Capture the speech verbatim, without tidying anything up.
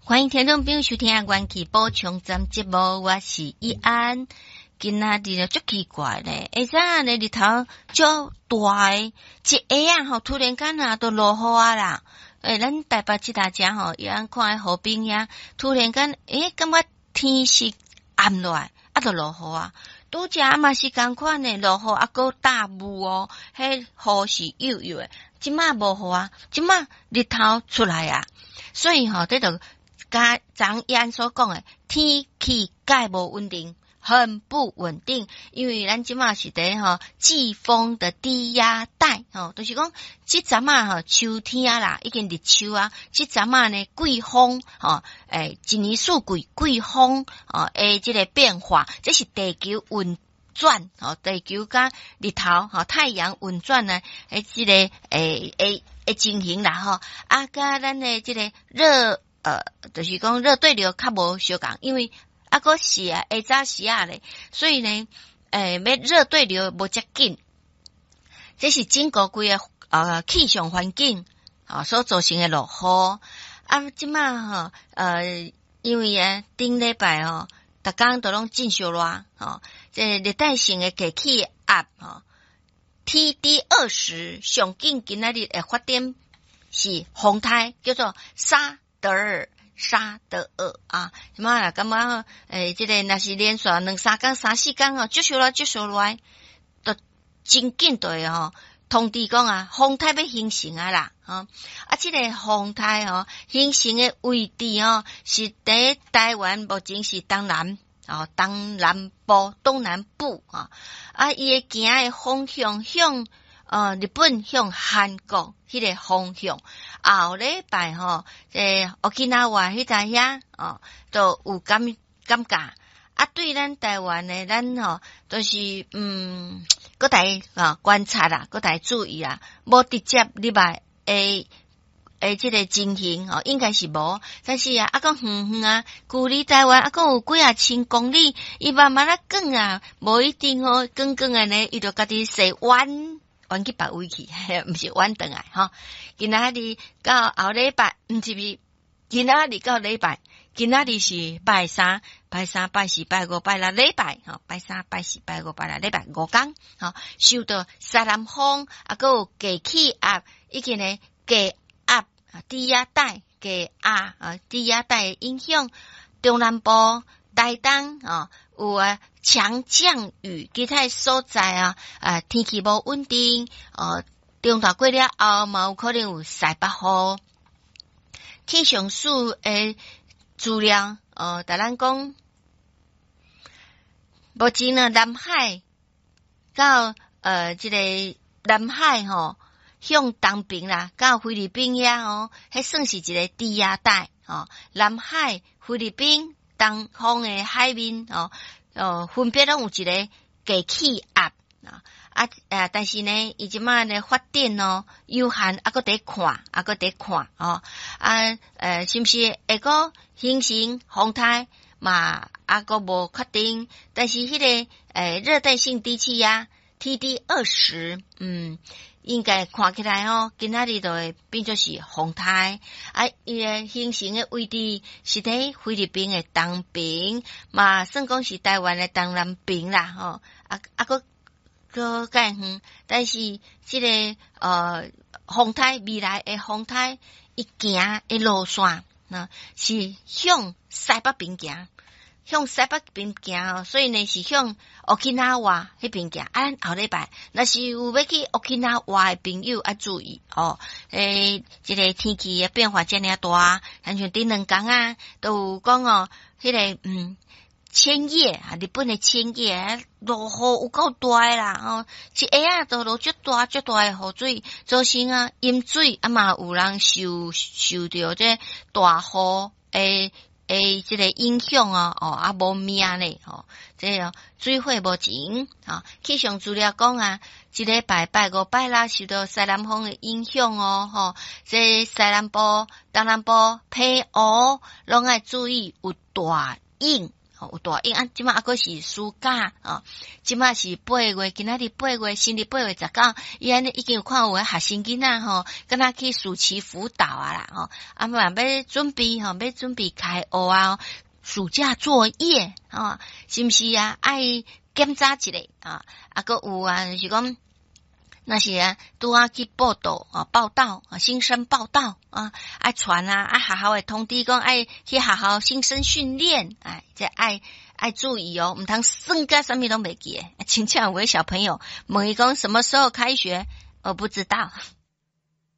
欢迎听众朋友收听《元气补充站》节目，我是依安。今仔日呢，足奇怪咧，下早呢日头足大诶，一下啊吼，突然间啊，都落雨啊啦。诶，咱台北即大家吼，伊安看河边呀，突然间，诶，感觉天是暗落来，啊，都落雨啊。拄则嘛是共款诶，落雨啊，够大雾哦，迄雨是幼幼诶。即马无雨啊，即马日头出来啊，所以吼，这就甲昨晏所讲诶，天气介无稳定。很不稳定，因为咱即马是伫吼季风的低压带吼，就是讲即阵啊吼秋天啊啦，已经入秋啊，即阵啊呢季风吼，诶，一年四季季风哦诶，即个变化，这是地球运转吼，地球甲日头吼太阳运转呢，诶，即个诶诶诶情形啦吼，啊，甲咱诶即个热呃，就是讲热对流较无相共，因为啊，个是啊，下早时啊咧，所以呢，诶，要热对流无遮紧，这是整个规个呃气象环境啊所造成的落雨。啊，即马吼，呃，因为啊，顶礼拜哦，逐工都拢真烧热哦，这热带性的低气压哦 ，T D 二十上紧今仔日诶发展是风台，叫做沙德尔。沙德尔啊，什么啦？感觉诶，这个若是连续两三天、三四天哦，接烧来接烧来，都真紧对吼。通知讲啊，风台要形成啊啦，啊，啊，这个风台哦，形成的位置哦，是伫台湾目前是东南哦，东南部、东南部啊，啊，伊会行的方向向。呃，日本向韩国迄个方向，后礼拜吼，诶，Okinawa 迄搭遐哦，都有感感觉。啊，对咱台湾诶，咱吼都是嗯，搁来啊观察啦，搁来注意啦，无直接入来诶诶，即个情形哦，应该是无。但是啊，啊个远远啊，距离台湾啊个有几啊千公里，伊慢慢啊远啊，无一定哦，远远诶呢，伊就家己西弯。弯去别位去，毋是弯转来吼。今仔日到后礼拜，毋是是今仔日到礼拜，今仔日是拜三、拜三、拜四、拜五、拜六礼拜吼，拜三、拜四、拜五、拜六礼拜五天吼，受到西南风啊个有低气压，以及呢低压低压带、低压啊低压带的影响，中南部、台东啊有啊。强降雨，其他所在啊，啊天气无稳定，呃，中大过了后嘛有可能有西北风。气象署诶资料，呃，甲咱讲，目前呢南海到呃这个南海吼向东边啦，到菲律宾遐哦，迄算是一个低压带哦，南海、菲律宾、东方诶海面哦。哦，分别拢有一个低气压啊，啊啊，但是呢，伊即马呢发展哦有限，啊个得看，啊个得看哦，啊呃，是毋是会个形成风台嘛？啊个无确定，但是迄、那个诶热带性低气压 T D 二十，嗯。应该看起来哦，今仔日就会变作是风台，啊，伊诶形成诶位置是伫菲律宾诶东边，嘛算讲是台湾诶东南边啦，吼，啊啊个个介远，但是即、这个呃风台未来诶风台，伊行诶路线，呐是向西北边行。向西北边行哦，所以呢是向 Okinawa 迄边行。啊，后礼拜若是有要去 Okinawa 的朋友要注意哦。诶，即、这个天气的变化遮尔大，像像顶两天啊，都有讲哦，迄、那个嗯千叶啊，日本的千叶落雨有够大啦哦，一下啊都落足大足大的雨水，造成啊淹水啊嘛有人受受着这大雨诶。诶，即个影响哦，哦啊无命咧，哦，即个水火无情啊。气象资料讲啊，一礼拜拜五拜六受到西南风的影响哦，吼，即西南部、东南部、偏雨，拢爱注意有大影哦，有大应啊，即马还阁是暑假哦，即马是八月，今仔日八月，新历八月十九，伊安尼已经有看有诶学生囡仔吼，跟他去暑期辅導啊啦，吼、哦，啊嘛要準備吼，要準備開學啊，暑假作業啊、哦，是毋是啊？愛檢查一下啊，啊閣有啊，就是講。那是啊，拄啊去報道啊，報道啊，新生報道啊，愛傳啊，啊學校會通知講愛去學校新生訓練，哎，即愛愛注意哦，唔通算甲什麼都袂記誒，親像有位小朋友問伊講什麼時候開學，我不知道。